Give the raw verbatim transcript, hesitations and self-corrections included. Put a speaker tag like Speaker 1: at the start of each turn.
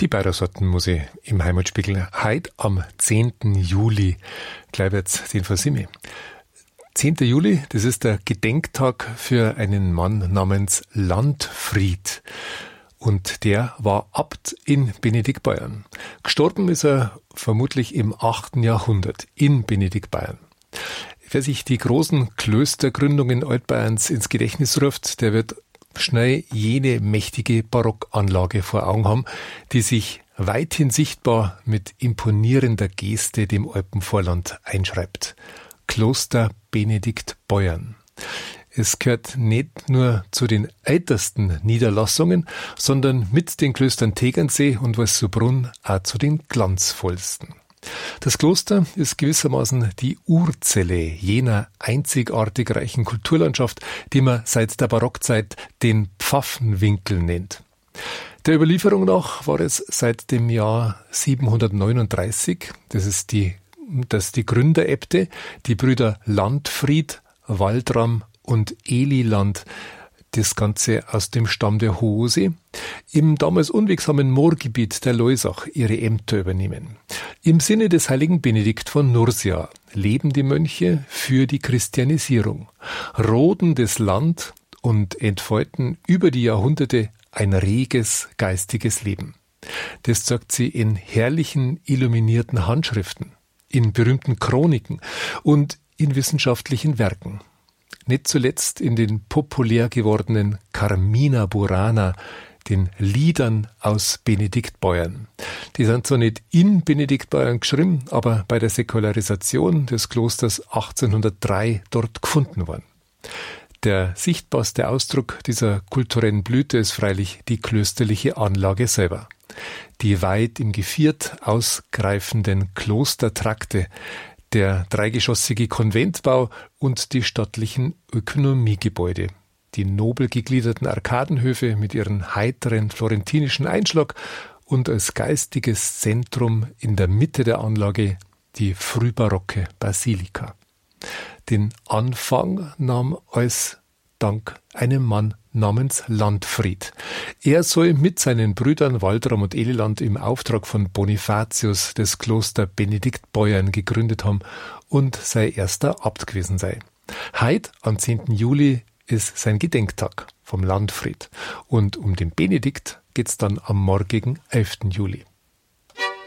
Speaker 1: Die Beidersorten muss ich im Heimatspiegel heute am zehnten Juli. Gleich wird's den Versimi. zehnten Juli, das ist der Gedenktag für einen Mann namens Landfried. Und der war Abt in Benediktbayern. Gestorben ist er vermutlich im achten Jahrhundert in Benediktbayern. Wer sich die großen Klöstergründungen Altbayerns ins Gedächtnis ruft, der wird schnell jene mächtige Barockanlage vor Augen haben, die sich weithin sichtbar mit imponierender Geste dem Alpenvorland einschreibt. Kloster Benediktbayern. Es gehört nicht nur zu den ältesten Niederlassungen, sondern mit den Klöstern Tegernsee und Walsumbrunn auch zu den glanzvollsten. Das Kloster ist gewissermaßen die Urzelle jener einzigartig reichen Kulturlandschaft, die man seit der Barockzeit den Pfaffenwinkel nennt. Der Überlieferung nach war es seit dem Jahr siebenhundertneununddreißig, das ist die, dass die Gründeräbte, die Brüder Landfried, Waldram und Eliland, das Ganze aus dem Stamm der Hose, im damals unwegsamen Moorgebiet der Loisach ihre Ämter übernehmen. Im Sinne des heiligen Benedikt von Nursia leben die Mönche für die Christianisierung, roden das Land und entfalten über die Jahrhunderte ein reges geistiges Leben. Das zeigt sie in herrlichen illuminierten Handschriften, in berühmten Chroniken und in wissenschaftlichen Werken. Nicht zuletzt in den populär gewordenen Carmina Burana, den Liedern aus Benediktbayern. Die sind zwar nicht in Benediktbayern geschrieben, aber bei der Säkularisation des Klosters achtzehnhundertdrei dort gefunden worden. Der sichtbarste Ausdruck dieser kulturellen Blüte ist freilich die klösterliche Anlage selber. Die weit im Geviert ausgreifenden Klostertrakte, der dreigeschossige Konventbau und die stattlichen Ökonomiegebäude, die nobel gegliederten Arkadenhöfe mit ihren heiteren florentinischen Einschlag und als geistiges Zentrum in der Mitte der Anlage die frühbarocke Basilika. Den Anfang nahm als dank einem Mann namens Landfried. Er soll mit seinen Brüdern Waldram und Eliland im Auftrag von Bonifatius das Kloster Benediktbayern gegründet haben und sein erster Abt gewesen sei. Heut, am zehnten Juli, ist sein Gedenktag vom Landfried. Und um den Benedikt geht's dann am morgigen elften Juli.